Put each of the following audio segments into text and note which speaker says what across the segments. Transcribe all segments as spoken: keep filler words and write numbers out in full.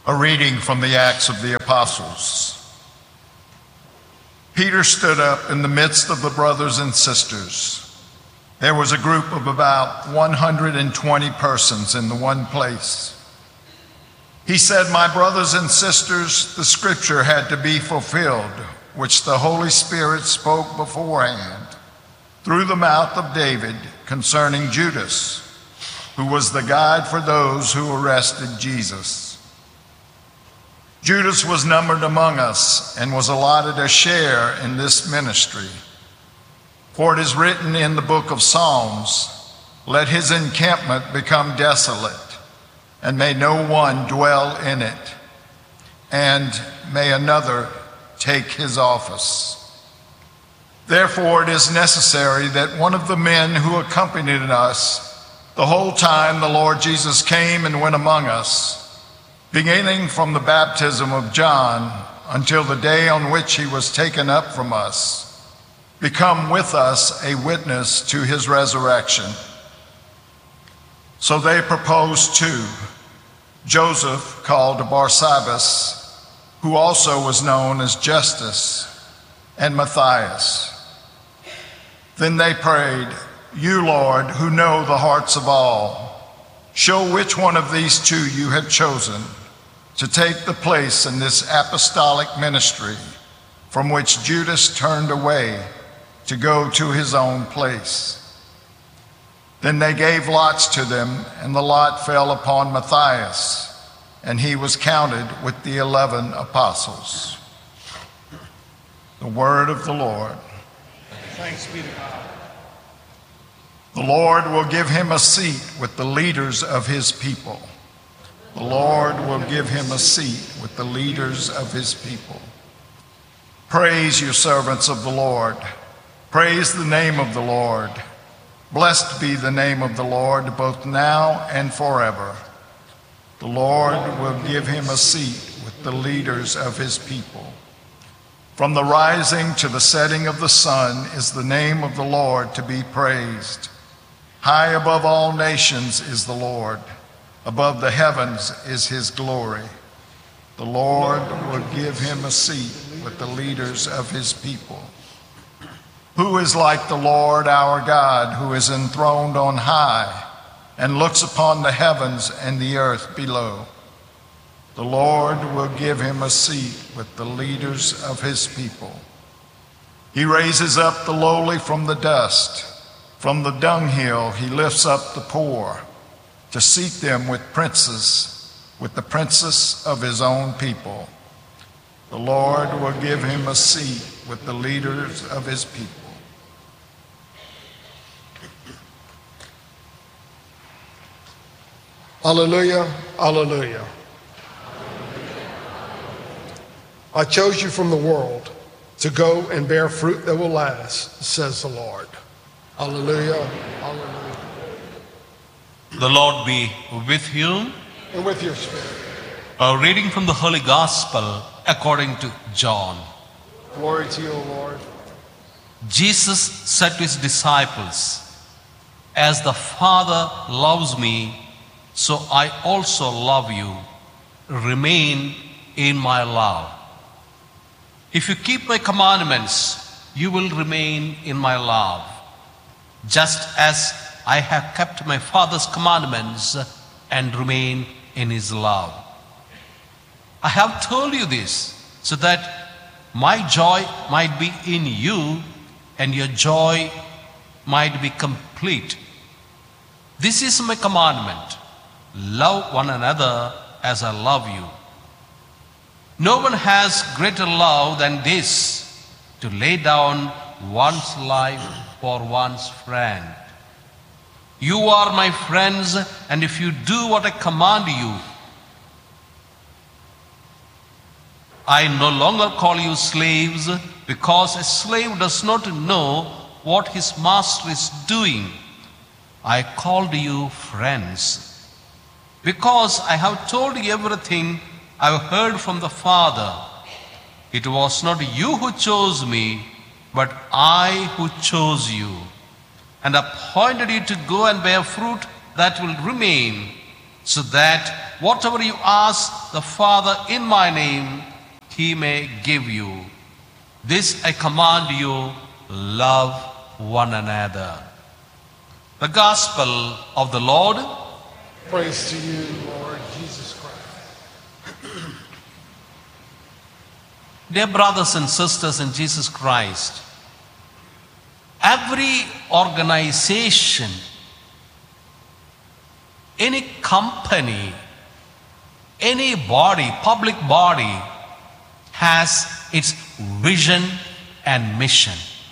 Speaker 1: A reading from the Acts of the Apostles. Peter stood up in the midst of the brothers and sisters. There was a group of about one hundred twenty persons in the one place. He said, "My brothers and sisters, the scripture had to be fulfilled, which the Holy Spirit spoke beforehand through the mouth of David concerning Judas, who was the guide for those who arrested Jesus. Judas was numbered among us and was allotted a share in this ministry. For it is written in the book of Psalms, 'Let his encampment become desolate, and may no one dwell in it, and may another take his office.' Therefore it is necessary that one of the men who accompanied us the whole time the Lord Jesus came and went among us, beginning from the baptism of John until the day on which he was taken up from us, become with us a witness to his resurrection." So they proposed two, Joseph, called Barsabbas, who also was known as Justus, and Matthias. Then they prayed, "You, Lord, who know the hearts of all, show which one of these two you have chosen to take the place in this apostolic ministry from which Judas turned away to go to his own place." Then they gave lots to them, and the lot fell upon Matthias, and he was counted with the eleven apostles. The word of the Lord.
Speaker 2: Thanks be to God.
Speaker 1: The Lord will give him a seat with the leaders of his people. The Lord will give him a seat with the leaders of his people. Praise you, servants of the Lord. Praise the name of the Lord. Blessed be the name of the Lord, both now and forever. The Lord will give him a seat with the leaders of his people. From the rising to the setting of the sun is the name of the Lord to be praised. High above all nations is the Lord. Above the heavens is his glory. The Lord will give him a seat with the leaders of his people. Who is like the Lord our God, who is enthroned on high and looks upon the heavens and the earth below? The Lord will give him a seat with the leaders of his people. He raises up the lowly from the dust. From the dunghill he lifts up the poor, to seat them with princes, with the princes of his own people. The Lord will give him a seat with the leaders of his people.
Speaker 2: Alleluia, alleluia. I chose you from the world to go and bear fruit that will last, says the Lord. Alleluia, alleluia.
Speaker 3: The Lord be with you.
Speaker 2: And with your spirit.
Speaker 3: A reading from the Holy Gospel according to John.
Speaker 2: Glory to you, O Lord.
Speaker 3: Jesus said to his disciples, "As the Father loves me, so I also love you. Remain in my love. If you keep my commandments, you will remain in my love, just as I have kept my Father's commandments and remain in his love. I have told you this so that my joy might be in you and your joy might be complete. This is my commandment: love one another as I love you. No one has greater love than this, to lay down one's life for one's friend. You are my friends, and if you do what I command you, I no longer call you slaves, because a slave does not know what his master is doing. I called you friends, because I have told you everything I have heard from the Father. It was not you who chose me, but I who chose you, and appointed you to go and bear fruit that will remain, so that whatever you ask the Father in my name, he may give you. This I command you, love one another. The Gospel of the Lord.
Speaker 2: Praise to you, Lord Jesus Christ.
Speaker 3: Dear brothers and sisters in Jesus Christ, every organization, any company, any body, public body has its vision and mission.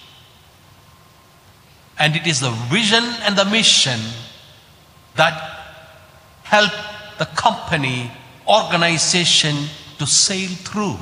Speaker 3: And it is the vision and the mission that help the company, organization to sail through.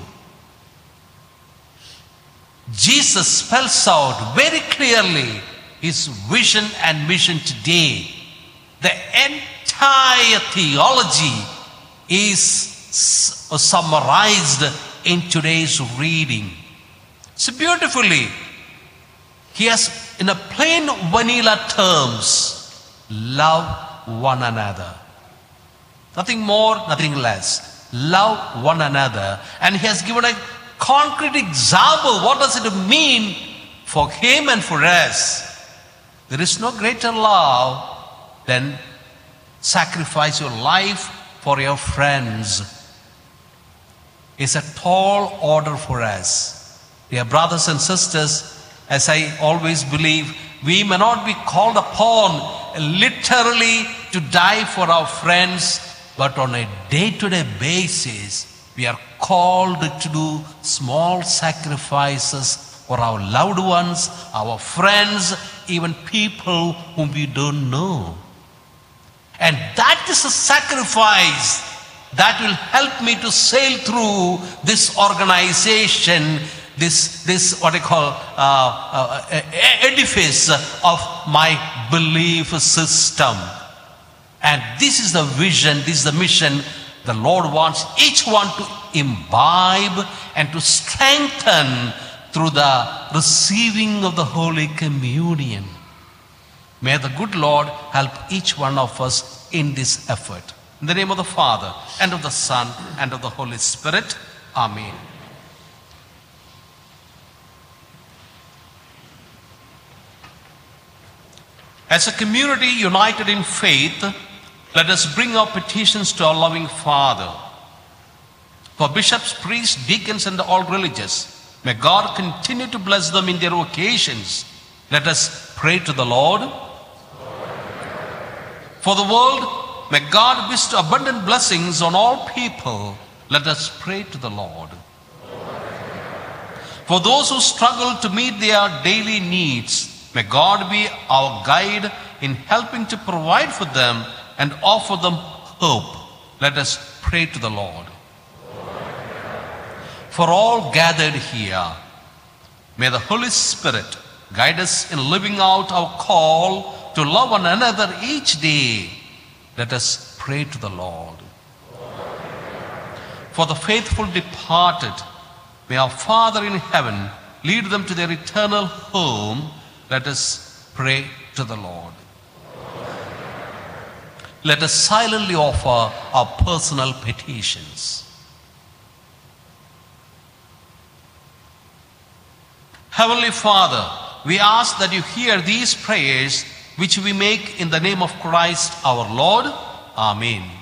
Speaker 3: Jesus spells out very clearly his vision and mission today. The entire theology is summarized in today's reading. So beautifully, he has, in a plain vanilla terms, love one another. Nothing more, nothing less. Love one another. And he has given a concrete example. What does it mean for him and for us? There is no greater love than sacrifice your life for your friends. It's a tall order for us. Dear brothers and sisters, as I always believe, we may not be called upon literally to die for our friends, but on a day-to-day basis, we are called to do small sacrifices for our loved ones, our friends, even people whom we don't know. And that is a sacrifice that will help me to sail through this organization, this, this what I call uh, uh, edifice of my belief system. And this is the vision, this is the mission the Lord wants each one to imbibe and to strengthen through the receiving of the Holy Communion. May the good Lord help each one of us in this effort. In the name of the Father, and of the Son, and of the Holy Spirit. Amen. As a community united in faith, let us bring our petitions to our loving Father. For bishops, priests, deacons, and all religious, may God continue to bless them in their vocations. Let us pray to the Lord. For the world, may God bestow abundant blessings on all people. Let us pray to the Lord. For those who struggle to meet their daily needs, may God be our guide in helping to provide for them and offer them hope. Let us pray to the Lord. For all gathered here, may the Holy Spirit guide us in living out our call to love one another each day. Let us pray to the Lord. For the faithful departed, may our Father in heaven lead them to their eternal home. Let us pray to the Lord. Let us silently offer our personal petitions. Heavenly Father, we ask that you hear these prayers which we make in the name of Christ our Lord. Amen.